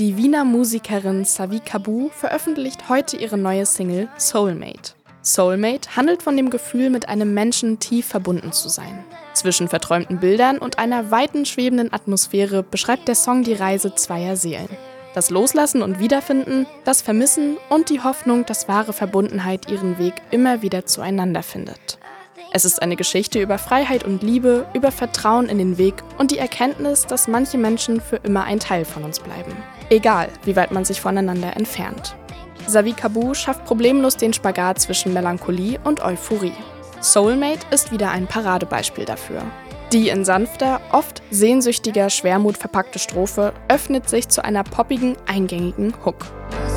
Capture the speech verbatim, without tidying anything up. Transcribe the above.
Die Wiener Musikerin Savy Kaboo veröffentlicht heute ihre neue Single Soulmate. Soulmate handelt von dem Gefühl, mit einem Menschen tief verbunden zu sein. Zwischen verträumten Bildern und einer weiten schwebenden Atmosphäre beschreibt der Song die Reise zweier Seelen. Das Loslassen und Wiederfinden, das Vermissen und die Hoffnung, dass wahre Verbundenheit ihren Weg immer wieder zueinander findet. Es ist eine Geschichte über Freiheit und Liebe, über Vertrauen in den Weg und die Erkenntnis, dass manche Menschen für immer ein Teil von uns bleiben. Egal, wie weit man sich voneinander entfernt. Savy Kaboo schafft problemlos den Spagat zwischen Melancholie und Euphorie. Soulmate ist wieder ein Paradebeispiel dafür. Die in sanfter, oft sehnsüchtiger Schwermut verpackte Strophe öffnet sich zu einer poppigen, eingängigen Hook.